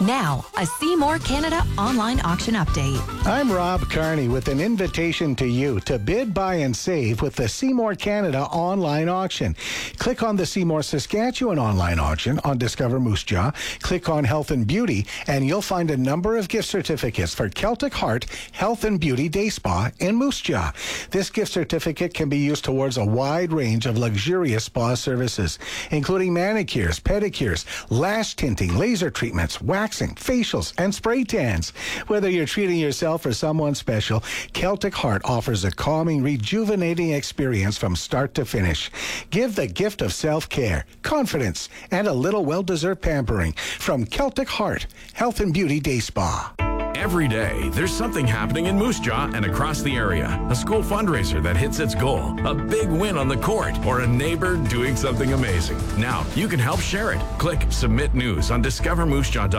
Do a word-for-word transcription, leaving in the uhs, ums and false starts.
Now, a Seymour Canada online auction update. I'm Rob Carney with an invitation to you to bid, buy, and save with the Seymour Canada online auction. Click on the Seymour Saskatchewan online auction on Discover Moose Jaw. Click on Health and Beauty, and you'll find a number of gift certificates for Celtic Heart Health and Beauty Day Spa in Moose Jaw. This gift certificate can be used towards a wide range of luxurious spa services, including manicures, pedicures, lash tinting, laser treatments, waxing, facials, and spray tans. Whether you're treating yourself or someone special, Celtic Heart offers a calming, rejuvenating experience from start to finish. Give the gift of self-care, confidence, and a little well-deserved pampering from Celtic Heart Health and Beauty Day Spa. Every day, there's something happening in Moose Jaw and across the area. A school fundraiser that hits its goal, a big win on the court, or a neighbor doing something amazing. Now, you can help share it. Click Submit News on discover moose jaw dot com.